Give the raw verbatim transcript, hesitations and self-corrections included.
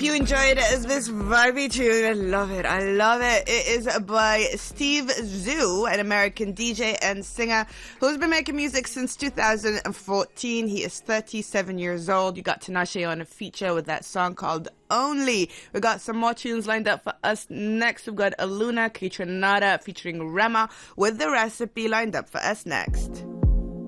you enjoyed this vibey tune. I love it. I love it. It is by Steve Zhu, an American D J and singer who's been making music since two thousand fourteen. He is thirty-seven years old. You got Tinashe on a feature with that song called Only. We got some more tunes lined up for us next. We've got Aluna Kitranada featuring Rema with The Recipe lined up for us next.